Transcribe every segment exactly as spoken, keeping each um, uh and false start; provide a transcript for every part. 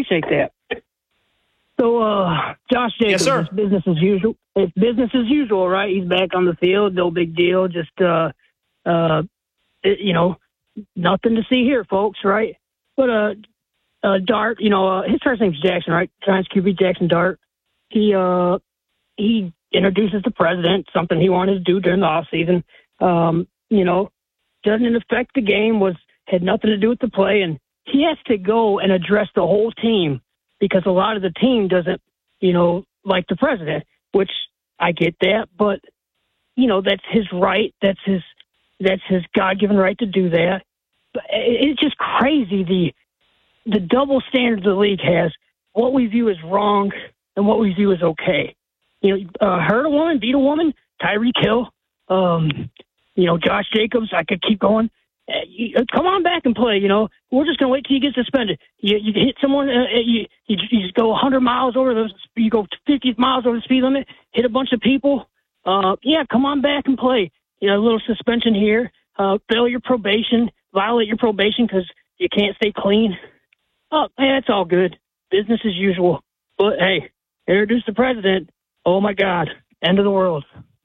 appreciate that. So, uh, Josh Jacobs, yes, sir. It's business as usual. It's business as usual, right? He's back on the field. No big deal. Just, uh, uh, it, you know, nothing to see here, folks, right? But, uh, uh, Dart, you know, uh, his first name's Jackson, right? Giants Q B Jackson Dart. He, uh, he introduces the president, something he wanted to do during the offseason. Um, you know, doesn't affect the game, was, had nothing to do with the play. And he has to go and address the whole team, because a lot of the team doesn't, you know, like the president, which I get that, but, you know, that's his right. That's his, that's his God-given right to do that. But it's just crazy, the the double standard the league has, what we view as wrong and what we view as okay. You know, uh, hurt a woman, beat a woman, Tyreek Hill, um, you know, Josh Jacobs, I could keep going. Uh, you, uh, come on back and play, you know. We're just going to wait till you get suspended. You, you hit someone, uh, you, you, you just go one hundred miles over the, you go fifty miles over the speed limit, hit a bunch of people. Uh, yeah, come on back and play. You know, a little suspension here, uh, fail your probation, violate your probation because you can't stay clean. Oh, hey, that's all good. Business as usual. But, hey, introduce the president. Oh, my God. End of the world.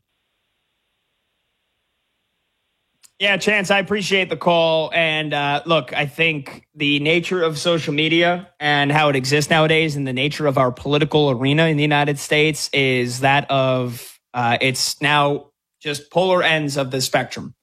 Yeah, Chance, I appreciate the call. And uh, look, I think the nature of social media and how it exists nowadays and the nature of our political arena in the United States is that of uh, it's now just polar ends of the spectrum.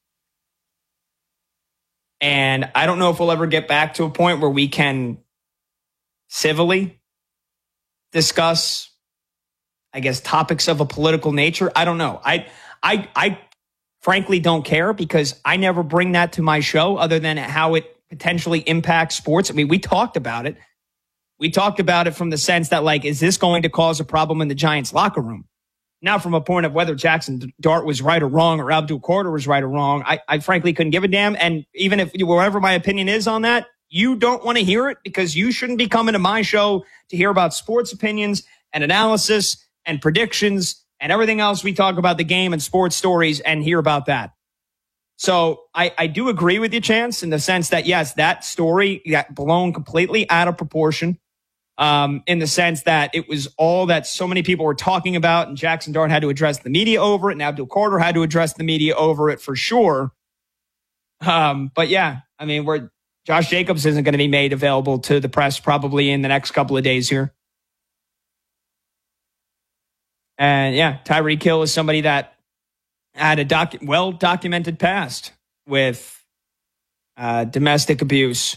And I don't know if we'll ever get back to a point where we can civilly discuss, I guess, topics of a political nature. I don't know. I, I, I frankly don't care, because I never bring that to my show other than how it potentially impacts sports. I mean, we talked about it. We talked about it from the sense that, like, is this going to cause a problem in the Giants locker room? Now, from a point of whether Jackson Dart was right or wrong, or Abdul Carter was right or wrong, I, I frankly couldn't give a damn. And even if wherever my opinion is on that, you don't want to hear it, because you shouldn't be coming to my show to hear about sports opinions and analysis and predictions and everything else we talk about the game and sports stories and hear about that. So I, I do agree with you, Chance, in the sense that, yes, that story got blown completely out of proportion. Um, in the sense that it was all that so many people were talking about, and Jackson Dart had to address the media over it, and Abdul Carter had to address the media over it for sure. Um, but yeah, I mean, we're, Josh Jacobs isn't going to be made available to the press probably in the next couple of days here. And yeah, Tyreek Hill is somebody that had a doc, well-documented past with uh, domestic abuse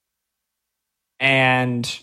and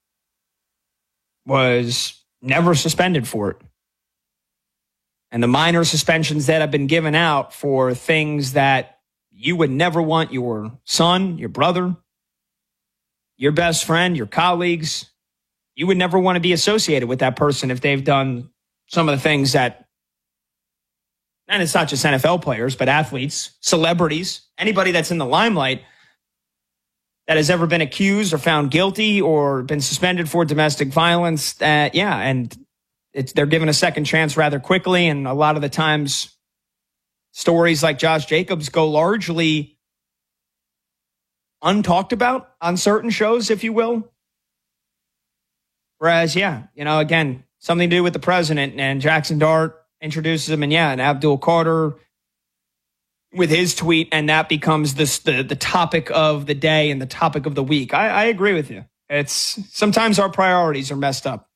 was never suspended for it. And the minor suspensions that have been given out for things that you would never want your son, your brother, your best friend, your colleagues, you would never want to be associated with that person if they've done some of the things that, and it's not just N F L players, but athletes, celebrities, anybody that's in the limelight that has ever been accused or found guilty or been suspended for domestic violence. Uh, yeah, and it's, they're given a second chance rather quickly. And a lot of the times, stories like Josh Jacobs go largely untalked about on certain shows, if you will. Whereas, yeah, you know, again, something to do with the president, and Jackson Dart introduces him, and yeah, and Abdul Carter with his tweet, and that becomes this, the the topic of the day and the topic of the week. I, I agree with you. It's sometimes our priorities are messed up.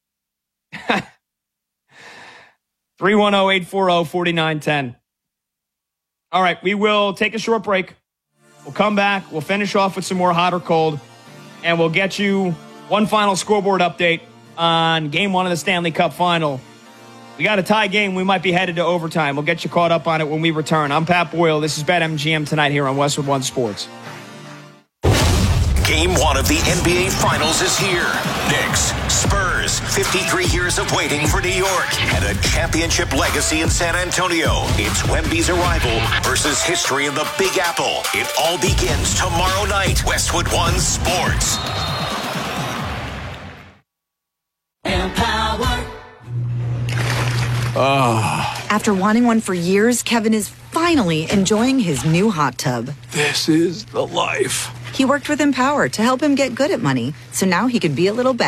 three one zero, eight four zero, four nine one zero. All right, we will take a short break. We'll come back. We'll finish off with some more hot or cold, and we'll get you one final scoreboard update on game one of the Stanley Cup final. We got a tie game. We might be headed to overtime. We'll get you caught up on it when we return. I'm Pat Boyle. This is BetMGM tonight here on Westwood One Sports. Game one of the N B A Finals is here. Knicks, Spurs, fifty-three years of waiting for New York and a championship legacy in San Antonio. It's Wemby's arrival versus history in the Big Apple. It all begins tomorrow night. Westwood One Sports. Empower. Oh. After wanting one for years, Kevin is finally enjoying his new hot tub. This is the life. He worked with Empower to help him get good at money, so now he could be a little better.